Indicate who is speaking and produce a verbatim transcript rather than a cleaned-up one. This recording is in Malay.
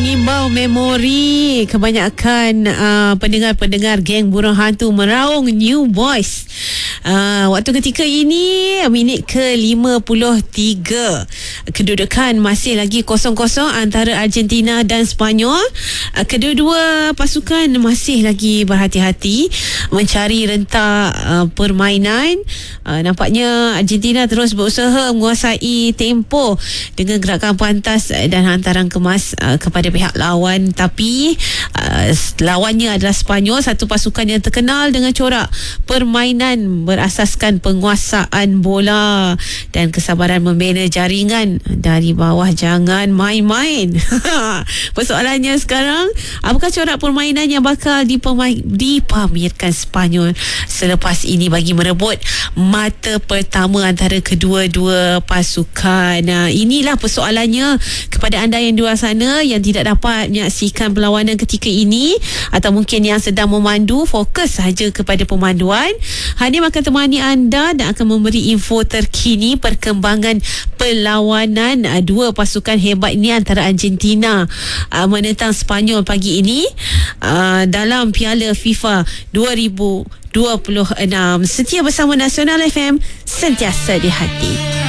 Speaker 1: mengimbau memori kebanyakan uh, pendengar-pendengar geng burung hantu meraung New Boys. Uh, waktu ketika ini minit ke lima puluh tiga, kedudukan masih lagi kosong-kosong antara Argentina dan Sepanyol. Uh, kedua-dua pasukan masih lagi berhati-hati mencari rentak uh, permainan. Uh, nampaknya Argentina terus berusaha menguasai tempo dengan gerakan pantas dan hantaran kemas uh, kepada pihak lawan, tapi uh, lawannya adalah Sepanyol, satu pasukan yang terkenal dengan corak permainan berasaskan penguasaan bola dan kesabaran membina jaringan dari bawah. Jangan main-main. Persoalannya sekarang, apakah corak permainan yang bakal dipema- dipamerkan Sepanyol selepas ini bagi merebut mata pertama antara kedua-dua pasukan? Nah, inilah persoalannya kepada anda yang di luar sana yang tidak dapat menyaksikan perlawanan ketika ini, atau mungkin yang sedang memandu, fokus sahaja kepada pemanduan. Hanim akan temani anda dan akan memberi info terkini perkembangan perlawanan uh, dua pasukan hebat ini antara Argentina uh, menentang Sepanyol pagi ini uh, dalam Piala FIFA dua ribu dua puluh enam. Setia bersama Nasional F M, sentiasa di hati.